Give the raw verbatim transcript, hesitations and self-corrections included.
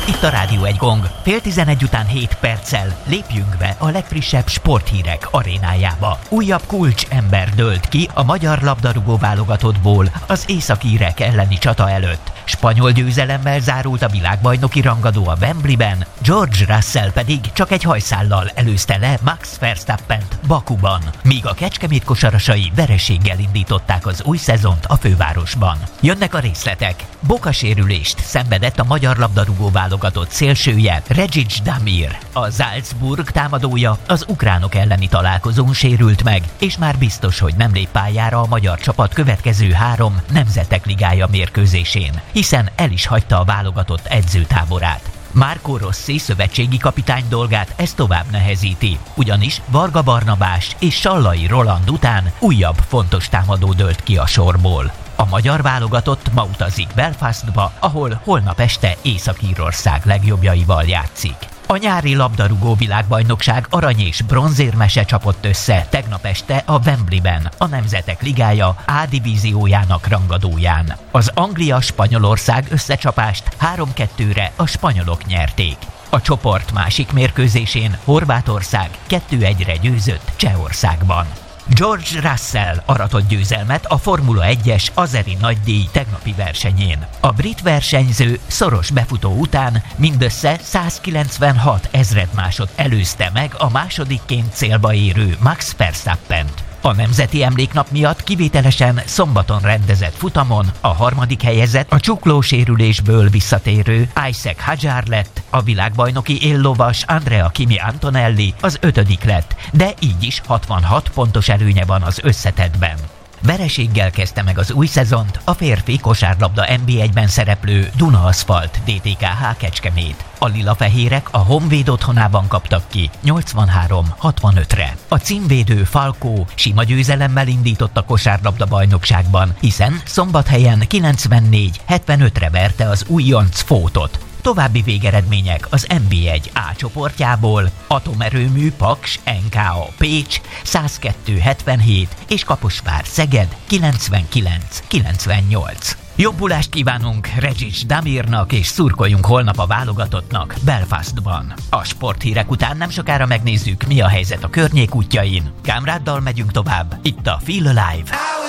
Itt a Rádió egy Gong. Fél tizenegy után hét perccel lépjünk be a legfrissebb sporthírek arénájába. Újabb kulcsember dőlt ki a magyar labdarúgó válogatottból az északírek elleni csata előtt. Spanyol győzelemmel zárult a világbajnoki rangadó a Wembleyben, George Russell pedig csak egy hajszállal előzte le Max Verstappent Bakuban, míg a Kecskemét kosarasai vereséggel indították az új szezont a fővárosban. Jönnek a részletek. Bokasérülést szenvedett a magyar labdarúgó válogatott szélsője, Redžić Damir. A Salzburg támadója az ukránok elleni találkozón sérült meg, és már biztos, hogy nem lép pályára a magyar csapat következő három Nemzetek Ligája mérkőzésén, hiszen el is hagyta a válogatott edzőtáborát. Marco Rossi szövetségi kapitány dolgát ez tovább nehezíti, ugyanis Varga Barnabás és Sallai Roland után újabb fontos támadó dőlt ki a sorból. A magyar válogatott ma utazik Belfastba, ahol holnap este Észak-Írország legjobbjaival játszik. A nyári labdarúgó világbajnokság arany- és bronzérmese csapott össze tegnap este a Wembleyben, a Nemzetek Ligája A divíziójának rangadóján. Az Anglia-Spanyolország összecsapást három kettőre a spanyolok nyerték. A csoport másik mérkőzésén Horvátország kettő egyre győzött Csehországban. George Russell aratott győzelmet a Formula egyes azeri nagydíj tegnapi versenyén. A brit versenyző szoros befutó után mindössze százkilencvenhat ezredmásod előzte meg a másodikként célba érő Max Verstappent. A Nemzeti Emléknap miatt kivételesen szombaton rendezett futamon a harmadik helyezett a csuklósérülésből visszatérő Isaac Hadjar lett, a világbajnoki éllovas Andrea Kimi Antonelli az ötödik lett, de így is hatvanhat pontos előnye van az összetettben. Vereséggel kezdte meg az új szezont a férfi kosárlabda en bé egyben szereplő Duna Aszfalt dé té ká há Kecskemét. A lilafehérek a Honvéd otthonában kaptak ki nyolcvanhárom hatvanötre. A címvédő Falkó sima győzelemmel indított a kosárlabda bajnokságban, hiszen Szombathelyen kilencvennégy hetvenötre verte az újonc Fótot. További végeredmények az en bé egy A csoportjából: Atomerőmű Paks en ká á Pécs százkettő hetvenhét és Kaposvár Szeged kilencvenkilenc kilencvennyolc. Jobbulást kívánunk Redžić Damirnak, és szurkoljunk holnap a válogatottnak Belfastban. A sporthírek után nem sokára megnézzük, mi a helyzet a környék útjain. Kámráddal megyünk tovább, itt a Feel Alive.